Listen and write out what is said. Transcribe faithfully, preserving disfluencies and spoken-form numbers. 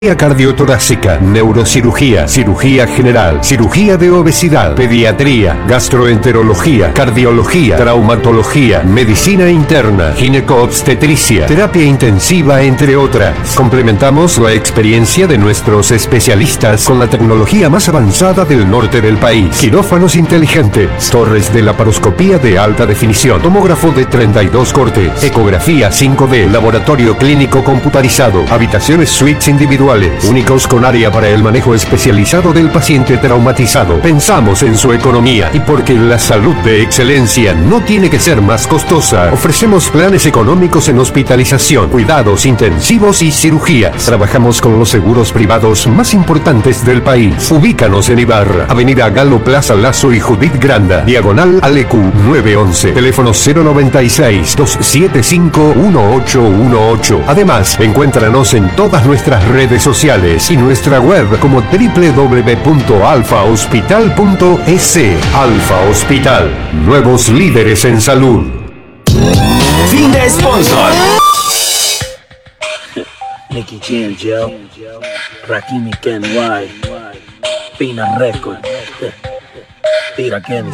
Cardiotorácica, neurocirugía, cirugía general, cirugía de obesidad, pediatría, gastroenterología, cardiología, traumatología, medicina interna, gineco-obstetricia, terapia intensiva, entre otras. Complementamos la experiencia de nuestros especialistas con la tecnología más avanzada del norte del país. Quirófanos inteligentes, torres de laparoscopía de alta definición, tomógrafo de treinta y dos cortes, ecografía cinco D, laboratorio clínico computarizado, habitaciones suites individuales, únicos con área para el manejo especializado del paciente traumatizado. Pensamos en su economía y porque la salud de excelencia no tiene que ser más costosa, ofrecemos planes económicos en hospitalización, cuidados intensivos y cirugías. Trabajamos con los seguros privados más importantes del país. Ubícanos en Ibarra, Avenida Galo Plaza Lazo y Judith Granda, diagonal Alecu nueve once, teléfono cero noventa y seis, dos siete cinco, uno ocho uno ocho. Además, encuéntranos en todas nuestras redes sociales y nuestra web como doble u doble u doble u punto alfa hospital punto es. Alfa Hospital, nuevos líderes en salud. Fin de sponsor. Nicky Jam, Joe. Rakimi Ken Y. Pina Record. Tira Ken.